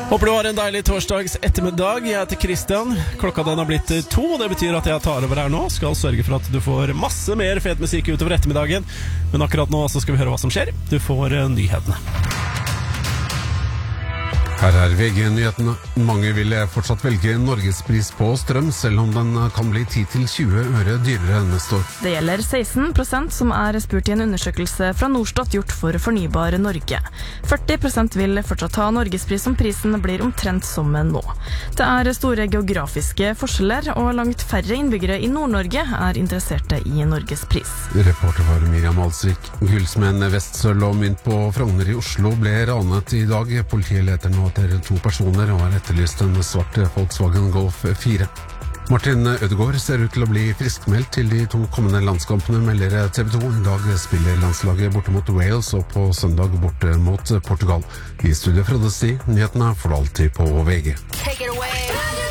Håper du har en deilig torsdags ettermiddag. Jeg heter Christian. Klokka den har blitt 2, og det betyr at jeg tar over her nå. Skal sørge for at du får masse mer fet musikk utover ettermiddagen. Men akkurat nå så skal vi høre hva som skjer. Du får nyhetene. Her er VG-nyhetene. Mange vil fortsatt velge Norgespris på strøm, selv om den kan bli 10-20 øre dyrere neste år. Det gjelder 16% som er spurt i en undersøkelse fra Norstat gjort for Fornybar Norge. 40% vil fortsatt ha Norgespris om prisen blir omtrent som nå. Det er store geografiske forskjeller, og langt færre innbyggere i Nord-Norge er interesserte i Norgespris. Reporter var Miriam Alsvik. Gullsmenn Vestsøl og Mynt på Frogner i Oslo ble ranet i dag. Politiet leter nå etter 2 personer og har etterlyst en svart Volkswagen Golf 4. Martin Ødegaard ser ut til å bli friskmeldt til de 2 kommende landskampene, melder TV 2. I dag spiller landslaget borte mot Wales og på søndag borte mot Portugal. I studio fra Sti, nyhetene får du alltid på VG. Take it away.